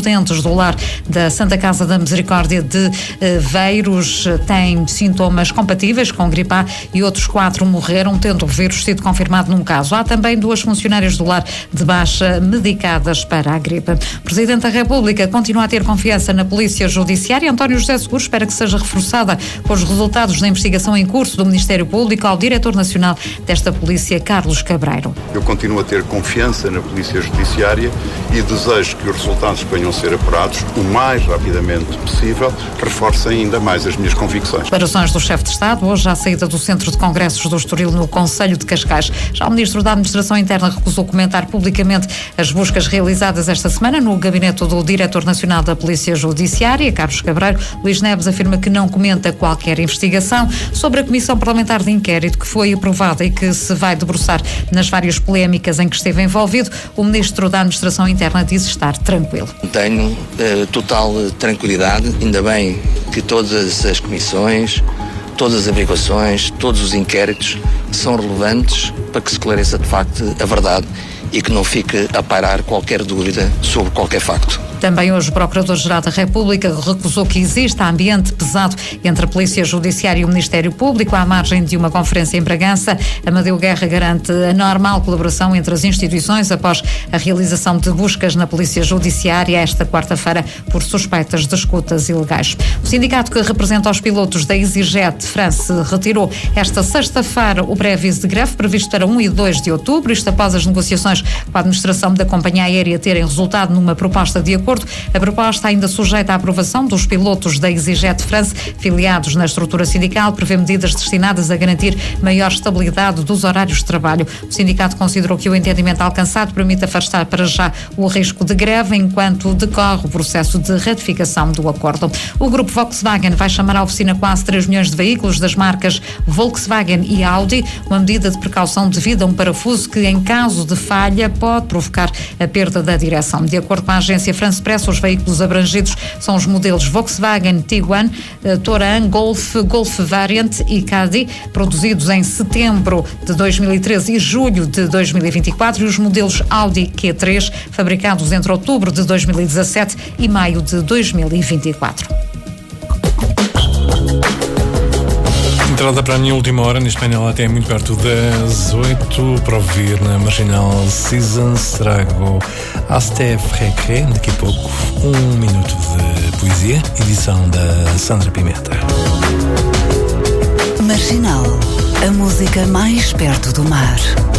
utentes do lar da Santa Casa da Misericórdia de Veiros têm sintomas compatíveis com gripe A e outros 4 morreram, tendo o vírus sido confirmado num caso. Há também 2 funcionárias do lar de baixa medicadas para a gripe. O Presidente da República continua a ter confiança na Polícia Judiciária. António José Seguro espera que seja reforçada com os resultados da investigação em curso do Ministério Público ao Diretor Nacional desta Polícia, Carlos Cabreiro. Eu continuo a ter confiança na Polícia Judiciária e desejo que os resultados que venham a ser apurados o mais rapidamente possível reforcem ainda mais as minhas convicções. Declarações do chefe de Estado hoje à saída do Centro de Congressos do Estoril no Concelho de Cascais. Já o Ministro da Administração Interna recusou comentar publicamente as buscas realizadas esta semana no gabinete do Diretor Nacional da Polícia Judiciária, Carlos Cabreiro. Luís Neves afirma que não comenta qualquer investigação sobre a Comissão Parlamentar de Inquérito que foi aprovada e que se vai debruçar nas várias polémicas em que esteve envolvido. O Ministro da Administração Interna diz estar tranquilo. Tenho total tranquilidade, ainda bem que todas as comissões, todas as averiguações, todos os inquéritos são relevantes para que se esclareça de facto a verdade e que não fique a pairar qualquer dúvida sobre qualquer facto. Também hoje o Procurador-Geral da República recusou que exista ambiente pesado entre a Polícia Judiciária e o Ministério Público à margem de uma conferência em Bragança. Amadeu Guerra garante a normal colaboração entre as instituições após a realização de buscas na Polícia Judiciária esta quarta-feira por suspeitas de escutas ilegais. O sindicato que representa os pilotos da EasyJet France retirou esta sexta-feira o pré-aviso de greve previsto para 1 e 2 de outubro, isto após as negociações com a administração da companhia aérea terem resultado numa proposta de acordo. A proposta, ainda sujeita à aprovação dos pilotos da EasyJet France, filiados na estrutura sindical, prevê medidas destinadas a garantir maior estabilidade dos horários de trabalho. O sindicato considerou que o entendimento alcançado permite afastar para já o risco de greve enquanto decorre o processo de ratificação do acordo. O grupo Volkswagen vai chamar à oficina quase 3 milhões de veículos das marcas Volkswagen e Audi, uma medida de precaução devido a um parafuso que, em caso de falha, pode provocar a perda da direção. De acordo com a agência France Press, os veículos abrangidos são os modelos Volkswagen Tiguan, Touran, Golf Variant e Caddy, produzidos em setembro de 2013 e julho de 2024, e os modelos Audi Q3, fabricados entre outubro de 2017 e maio de 2024. Entrada para a minha última hora, na Espanha até muito perto das 8, para ouvir na Marginal Seasons, trago Astef Recre, daqui a pouco 1 minuto de poesia, edição da Sandra Pimenta. Marginal, a música mais perto do mar.